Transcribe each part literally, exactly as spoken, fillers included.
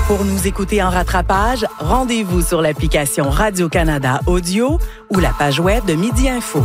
Pour nous écouter en rattrapage, rendez-vous sur l'application Radio-Canada Audio ou la page web de Midi Info.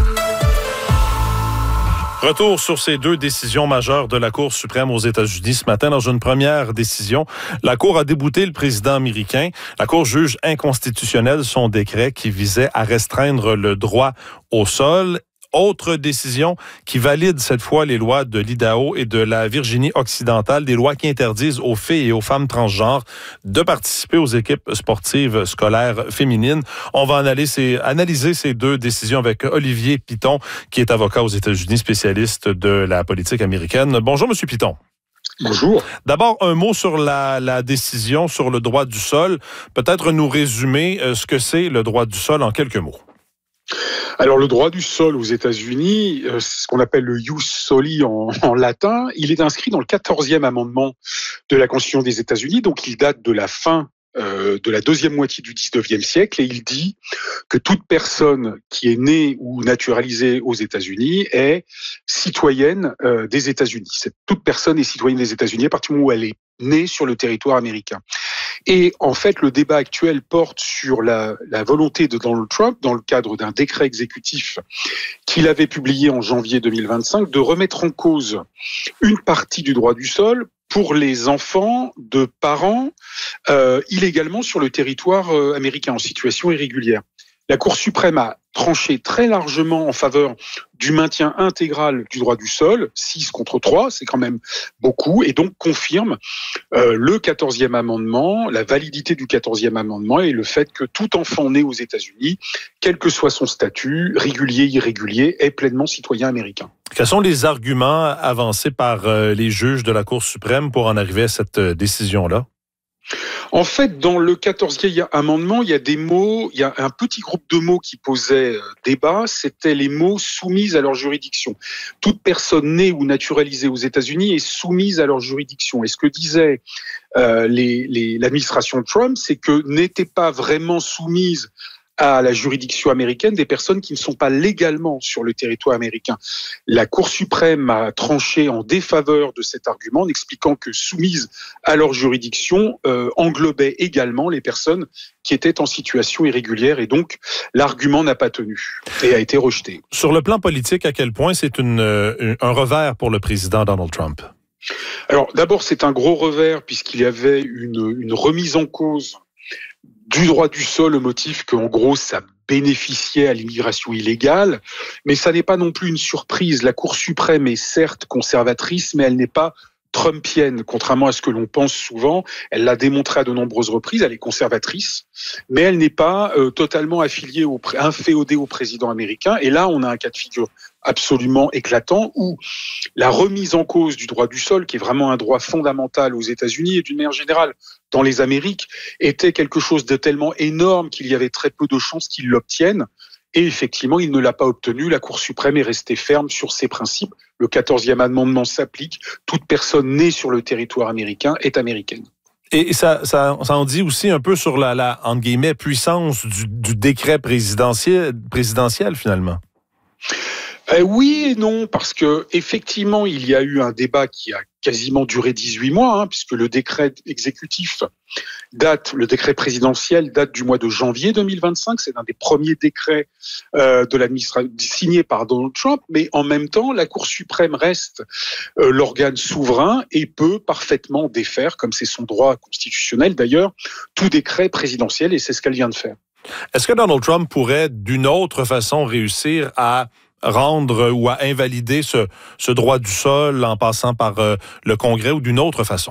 Retour sur ces deux décisions majeures de la Cour suprême aux États-Unis ce matin. Dans une première décision, la Cour a débouté le président américain. La Cour juge inconstitutionnel son décret qui visait à restreindre le droit au sol. Autre décision qui valide cette fois les lois de l'Idaho et de la Virginie occidentale, des lois qui interdisent aux filles et aux femmes transgenres de participer aux équipes sportives scolaires féminines. On va analyser, analyser ces deux décisions avec Olivier Piton, qui est avocat aux États-Unis, spécialiste de la politique américaine. Bonjour, Monsieur Piton. Bonjour. D'abord, un mot sur la, la décision sur le droit du sol. Peut-être nous résumer ce que c'est le droit du sol en quelques mots. Alors, le droit du sol aux États-Unis, euh, ce qu'on appelle le ius soli en, en latin, il est inscrit dans le quatorzième amendement de la Constitution des États-Unis, donc il date de la fin euh, de la deuxième moitié du dix-neuvième siècle, et il dit que toute personne qui est née ou naturalisée aux États-Unis est citoyenne euh, des États-Unis. Cette, toute personne est citoyenne des États-Unis à partir du moment où elle est née sur le territoire américain. Et en fait, le débat actuel porte sur la, la volonté de Donald Trump, dans le cadre d'un décret exécutif qu'il avait publié en janvier deux mille vingt-cinq, de remettre en cause une partie du droit du sol pour les enfants de parents euh, illégalement sur le territoire euh, américain en situation irrégulière. La Cour suprême a tranché très largement en faveur du maintien intégral du droit du sol, six contre trois, c'est quand même beaucoup, et donc confirme euh, le quatorzième amendement, la validité du quatorzième amendement et le fait que tout enfant né aux États-Unis, quel que soit son statut, régulier, irrégulier, est pleinement citoyen américain. Quels sont les arguments avancés par euh, les juges de la Cour suprême pour en arriver à cette euh, décision-là? En fait, dans le quatorzième amendement, il y a des mots, il y a un petit groupe de mots qui posait débat, c'était les mots soumises à leur juridiction. Toute personne née ou naturalisée aux États-Unis est soumise à leur juridiction. Et ce que disait euh, les, les, l'administration Trump, c'est que n'étaient pas vraiment soumises à la juridiction américaine des personnes qui ne sont pas légalement sur le territoire américain. La Cour suprême a tranché en défaveur de cet argument en expliquant que soumise à leur juridiction euh, englobait également les personnes qui étaient en situation irrégulière et donc l'argument n'a pas tenu et a été rejeté. Sur le plan politique, à quel point c'est une, une, un revers pour le président Donald Trump? Alors d'abord, c'est un gros revers puisqu'il y avait une, une remise en cause du droit du sol au motif qu'en gros, ça bénéficiait à l'immigration illégale, mais ça n'est pas non plus une surprise. La Cour suprême est certes conservatrice, mais elle n'est pas trumpienne, contrairement à ce que l'on pense souvent. Elle l'a démontré à de nombreuses reprises, elle est conservatrice, mais elle n'est pas euh, totalement affiliée, au, inféodée au président américain. Et là, on a un cas de figure absolument éclatant où la remise en cause du droit du sol, qui est vraiment un droit fondamental aux États-Unis et d'une manière générale dans les Amériques, était quelque chose de tellement énorme qu'il y avait très peu de chances qu'ils l'obtiennent. Et effectivement, il ne l'a pas obtenu. La Cour suprême est restée ferme sur ses principes. Le quatorzième amendement s'applique. Toute personne née sur le territoire américain est américaine. Et ça, ça, ça en dit aussi un peu sur la, la entre guillemets, puissance du, du décret présidentiel, présidentiel finalement. Euh, oui et non, parce que effectivement, il y a eu un débat qui a quasiment duré dix-huit mois, hein, puisque le décret exécutif date, le décret présidentiel date du mois de janvier deux mille vingt-cinq. C'est un des premiers décrets euh, de l'administration signé par Donald Trump, mais en même temps, la Cour suprême reste euh, l'organe souverain et peut parfaitement défaire, comme c'est son droit constitutionnel d'ailleurs, tout décret présidentiel, et c'est ce qu'elle vient de faire. Est-ce que Donald Trump pourrait, d'une autre façon, réussir à rendre ou à invalider ce, ce droit du sol en passant par euh, le Congrès ou d'une autre façon?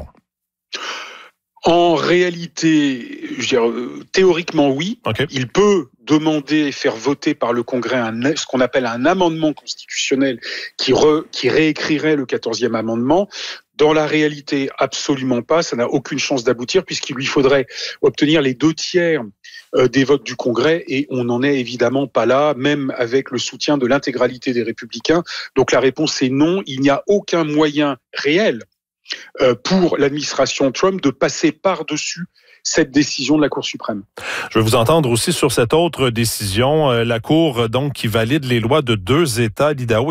En réalité, je veux dire, théoriquement oui. Okay. Il peut demander et faire voter par le Congrès un, ce qu'on appelle un amendement constitutionnel qui, re, qui réécrirait le quatorzième amendement. Dans la réalité, absolument pas. Ça n'a aucune chance d'aboutir puisqu'il lui faudrait obtenir les deux tiers des votes du Congrès et on n'en est évidemment pas là, même avec le soutien de l'intégralité des Républicains. Donc la réponse est non. Il n'y a aucun moyen réel pour l'administration Trump de passer par-dessus cette décision de la Cour suprême. Je vais vous entendre aussi sur cette autre décision. La Cour, donc, qui valide les lois de deux États, l'Idaho